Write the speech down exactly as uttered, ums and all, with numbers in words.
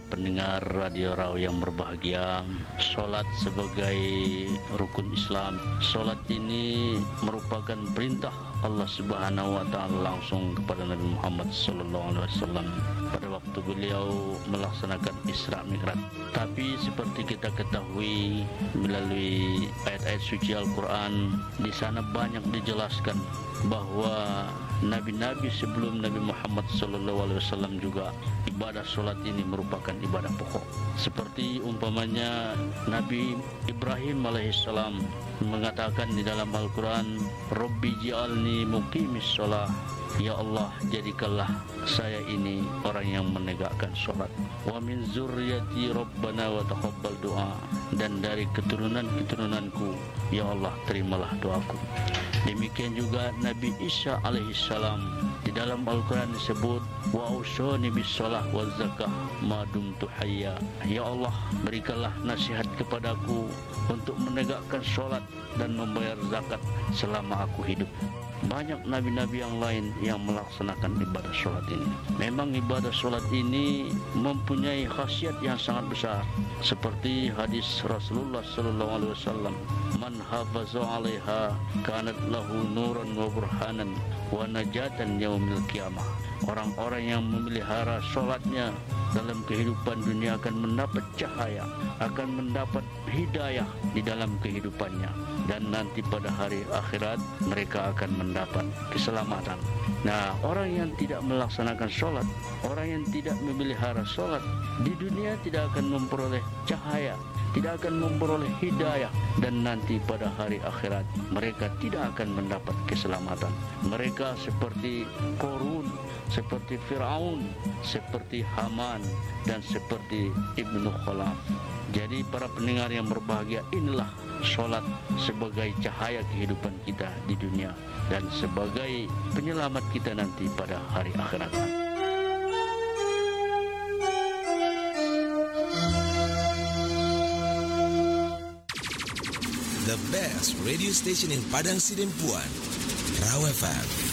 pendengar Radio Raw yang berbahagia, solat sebagai rukun Islam. Solat ini merupakan perintah Allah Subhanahu wa taala langsung kepada Nabi Muhammad sallallahu alaihi wasallam pada waktu beliau melaksanakan Isra Mi'raj. Tapi seperti kita ketahui melalui ayat-ayat suci Al-Quran, di sana banyak dijelaskan bahwa nabi-nabi sebelum Nabi Muhammad sallallahu alaihi wasallam juga ibadah solat ini merupakan ibadah pokok. Seperti umpamanya Nabi Ibrahim alaihissalam mengatakan di dalam Al-Quran, Rabbi ji'alni muqimis sholah, ya Allah jadikanlah saya ini orang yang menegakkan solat. Wa min zurriyati rabbana wa taqabbal doa, dan dari keturunan-keturunanku ya Allah terimalah doaku. Demikian juga Nabi Isa alaihissalam di dalam Al-Quran disebut wa ausani bis shalah waz zakah ma dumtu hayya, ya Allah berikanlah nasihat kepadaku untuk menegakkan solat dan membayar zakat selama aku hidup. Banyak nabi-nabi yang lain yang melaksanakan ibadah solat ini. Memang ibadah solat ini mempunyai khasiat yang sangat besar, seperti hadis Rasulullah sallallahu alaihi wasallam, man hafaza 'alaiha kanat lahu nuran wa burhanan wa najatan yaumil qiyamah. Orang-orang yang memelihara solatnya dalam kehidupan dunia akan mendapat cahaya, akan mendapat hidayah di dalam kehidupannya, dan nanti pada hari akhirat mereka akan mendapat keselamatan. Nah, orang yang tidak melaksanakan solat, orang yang tidak memelihara solat, di dunia tidak akan memperoleh cahaya, tidak akan memperoleh hidayah, dan nanti pada hari akhirat mereka tidak akan mendapat keselamatan. Mereka seperti Qarun, seperti Fir'aun, seperti Haman, dan seperti Ibnu Khalaf. Jadi para pendengar yang berbahagia, inilah solat sebagai cahaya kehidupan kita di dunia dan sebagai penyelamat kita nanti pada hari akhirat. The best radio station in Padang Sidempuan, Raw F M.